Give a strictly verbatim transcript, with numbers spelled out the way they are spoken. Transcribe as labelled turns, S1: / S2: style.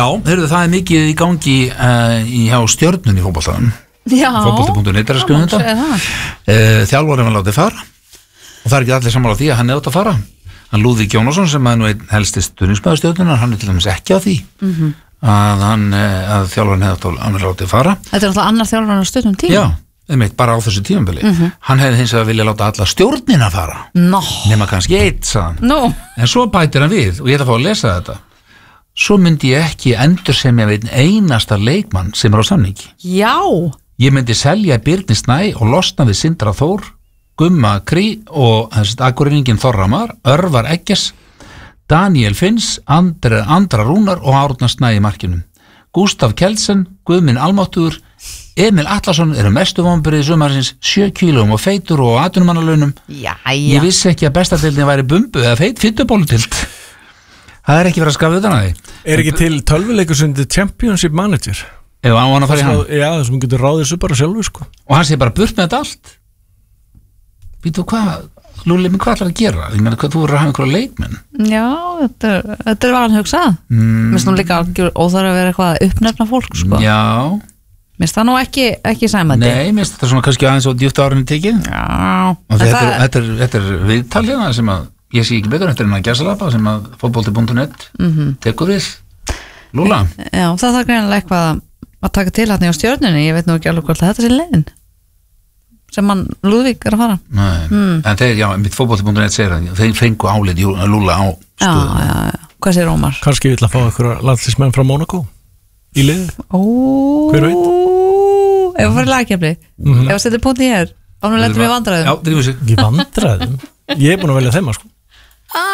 S1: Já, heyrðu, það er mikið í gangi uh, í hjá stjörnunni í fótboltanum.
S2: Já,
S1: fótbolti punktur net er að skrifa þetta. Uh, Þjálfarinn var látið fara og það er ekki allir sammála á því að hann er átt að fara. Hann Lúðvík Jónasson sem er nú einn helsti stuðningsmaður stjörnunnar, hann er til dæmis ekki á því mm-hmm. að hann að þjálfarinn hefði átt að látið fara.
S2: Þetta er alltaf annar þjálfarinn á stundum tíma.
S1: Já. Einmitt, bara á þessu tímabili mm-hmm. hann hefði hins vegar vilja láta alla stjórnina fara
S2: no.
S1: nema kannski eitt sagðan
S2: no.
S1: en svo bætir hann við og ég ætla að fá að lesa þetta svo myndi ég ekki endur sem ég veit einasta leikmann sem er á samningi
S2: já
S1: ég myndi selja Birni Snæ og losna við Sindra Þór Gumma Krí og Akureyningin Þorramar Örvar Egges Daniel Finns Andra, Andra Rúnar og Árna Snæ í markinum Gústaf Kjeldsen Guðminn Almáttugur Emil Atlason eru mestu vonbrigði sumarsins sjö kílóum og feitur og atvinnumannalaunum.
S2: Já, já.
S1: Ég vissi ekki að bestadeildin væri bumbu eða feit fittubólutild. Það er ekki verið að skafa utan að því.
S3: Er ekki til tölvuleikur sem The Championship Manager?
S1: Ef á hann að fara í hann.
S3: Já, þessum getur ráðið svo bara sjálfur sko.
S1: Og hann sé bara burt með þetta allt. Býtu hvað, Lúli, minn hvað ætlar að gera? Ég meina hvað þú verður að hafa einhverja leikmenn.
S2: Já, þetta er, þetta er valin hugsað. Mér finnst nú líka óþarf að vera eitthvað að uppnefna fólk sko.
S1: Já.
S2: Mér finnst það nú ekki, ekki sæmandi.
S1: Nei, mér finnst þetta svona kannski aðeins og djúpt árinni tekið.
S2: Já.
S1: Og þetta, það... er, þetta, er, þetta er viðtal hérna sem að, ég sé ekki betur, þetta er hérna gæsalapa sem að fótbolti punktur net mm-hmm. tekur við. Lúla.
S2: Já, það þarf greinilega eitthvað að taka til hérna á stjörnunni, ég veit nú ekki alveg hvort þetta sé leiðin sem hann Lúðvík er að fara.
S1: Nei, mm. en þeir, já, mitt fótbolti punktur net segir það, þeir fengu álið Lúla á stöðum.
S2: Já, já, já. Hvað segir Ómar?
S3: Kannski vill að fá einhverja landsliðsmenn frá Monaco í liði.
S2: Ó.
S3: Hver veit?
S2: Ef við farið lagkefni, mm-hmm. ef við setjum punkt í hér ánum lentum við vandræðum.
S1: Já, drifum sig.
S3: Í vandræðum? Ég er búin að velja þeim sko.